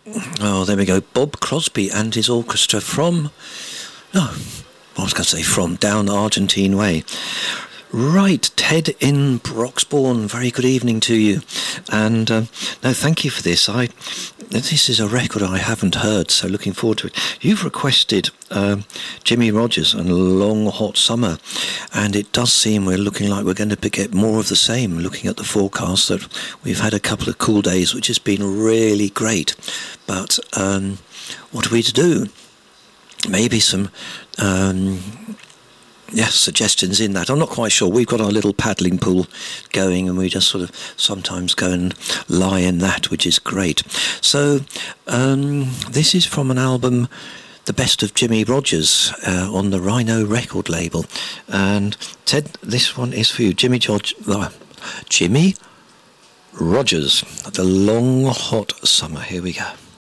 Oh, there we go. Bob Crosby and his orchestra from... No, I was going to say from down Argentine Way. Right, Ted in Broxbourne, very good evening to you. And no, thank you for this. This is a record I haven't heard, so looking forward to it. You've requested Jimmie Rodgers and Long Hot Summer, and it does seem we're looking like we're going to get more of the same, looking at the forecast, that we've had a couple of cool days, which has been really great. But what are we to do? Maybe some... suggestions in that. I'm not quite sure. We've got our little paddling pool going, and we just sort of sometimes go and lie in that, which is great. So this is from an album, The Best of Jimmie Rodgers, on the Rhino record label. And Ted, this one is for you. Jimmie Rodgers, The Long Hot Summer. Here we go.